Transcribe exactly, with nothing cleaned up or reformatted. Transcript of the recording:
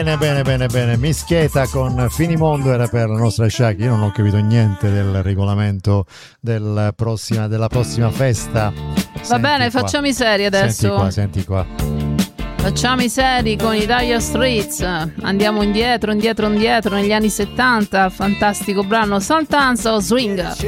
Bene, bene, bene, bene. Mischieta con Finimondo era per la nostra Shaki. Io non ho capito niente del regolamento del prossima, della prossima festa. Va Senti bene, qua. facciamo i seri adesso. Senti qua, senti qua. Facciamo i seri con i Dire Straits. Andiamo indietro, indietro, indietro negli anni settanta. Fantastico brano Sultans of Swing.